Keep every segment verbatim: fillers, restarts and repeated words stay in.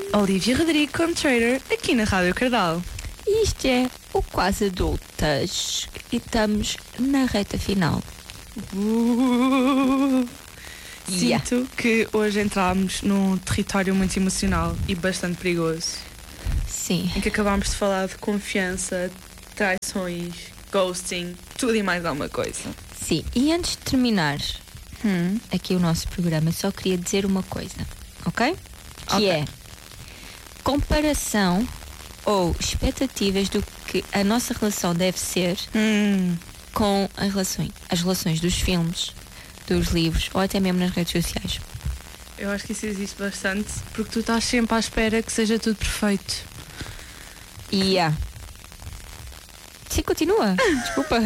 Olivia Rodrigo como trader aqui na Rádio Cardal. E isto é o Quase Adultas e estamos na reta final. Uh, Yeah. Sinto que hoje entramos num território muito emocional e bastante perigoso, Sim. em que acabámos de falar de confiança, traições, ghosting, tudo e mais alguma coisa. Sim, e antes de terminar Hum. aqui o nosso programa, só queria dizer uma coisa, ok? Que Ok. é comparação ou expectativas do que a nossa relação deve ser Hum. com as relações, as relações dos filmes, dos livros ou até mesmo nas redes sociais. Eu acho que isso existe bastante, porque tu estás sempre à espera que seja tudo perfeito. E yeah. Sim, continua. Desculpa.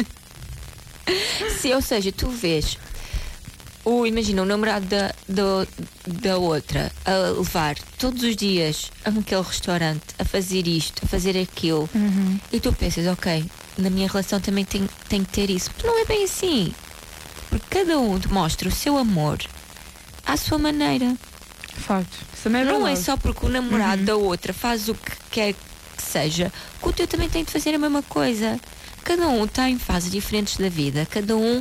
Sim, ou seja, tu vês o, imagina, o namorado da, da, da outra a levar todos os dias àquele restaurante, a fazer isto, a fazer aquilo, Uhum. e tu pensas, ok, na minha relação também tem, tem que ter isso. Mas não é bem assim. Porque cada um demonstra o seu amor à sua maneira. Facto. Isso também é Não é verdade. só porque o namorado Uhum. da outra faz o que quer que seja, que o teu também tem de fazer a mesma coisa. Cada um está em fases diferentes da vida. Cada um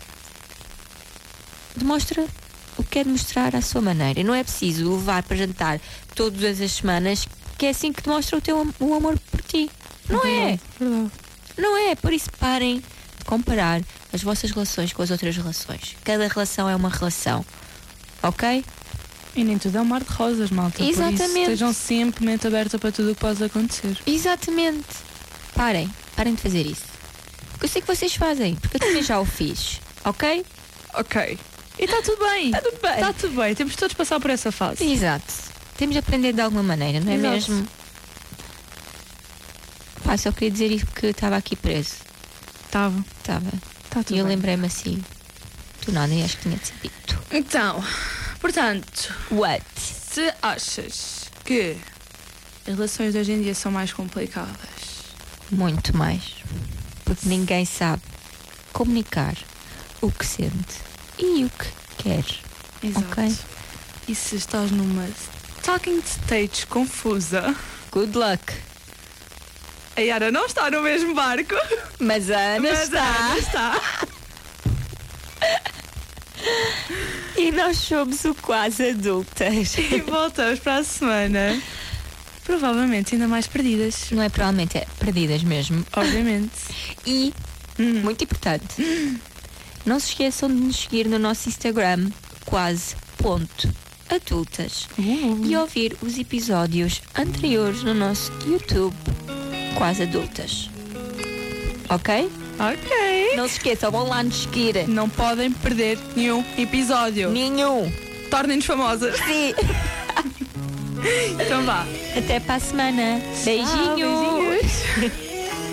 demonstra o que quer mostrar à sua maneira. E não é preciso levar para jantar todas as semanas, que é assim que demonstra o teu am- o amor por ti. Não é. Verdade. Não é. Por isso parem de comparar as vossas relações com as outras relações. Cada relação é uma relação. Ok? E nem tudo é um mar de rosas, malta. Por isso, Exatamente. estejam sempre mente aberta para tudo o que pode acontecer. Exatamente. Parem. Parem de fazer isso. Porque eu sei que vocês fazem. Porque eu também já o fiz. Ok? Ok. E está tudo bem. Está tudo bem. Está tudo bem. Temos todos de passar por essa fase. Exato. Temos de aprender de alguma maneira, não é Exato. mesmo? Pá, só queria dizer isso porque estava aqui preso. Estava. Estava. Está tudo E eu bem. lembrei-me assim. Tu nada, e acho que tinha de ser dito. Então, portanto, What? se achas que as relações de hoje em dia são mais complicadas, Muito mais. Porque ninguém sabe comunicar o que sente e o que quer. exato. Ok. E se estás numa talking stage confusa, Good luck. a Yara não está no mesmo barco, Mas a Ana mas a está. Ana está. E nós somos o Quase Adultas. E voltamos para a semana, provavelmente ainda mais perdidas. Não é provavelmente, é perdidas mesmo. Obviamente. E, Hum. muito importante, não se esqueçam de nos seguir no nosso Instagram, quase ponto adultas. Uh. E ouvir os episódios anteriores no nosso YouTube, Quase Adultas. Ok? Ok. Não se esqueçam, vão lá nos seguir. Não podem perder nenhum episódio. Nenhum. Tornem-nos famosas. Sim. Então vá. Até para a semana. Tchau, Beijinhos. beijinhos.